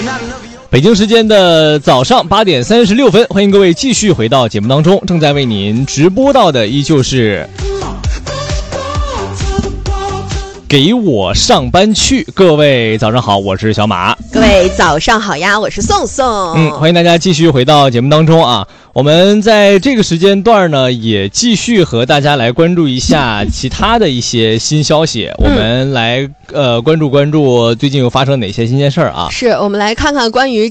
北京时间的早上8点36分，欢迎各位继续回到节目当中。正在为您直播到的依旧是给我上班去。各位早上好，我是小马。 各位早上好呀，我是宋宋。 欢迎大家继续回到节目当中啊。我们在这个时间段呢，也继续和大家来关注一下其他的一些新消息。我们来关注最近又发生哪些新鲜事儿啊？ 是我们来看看关于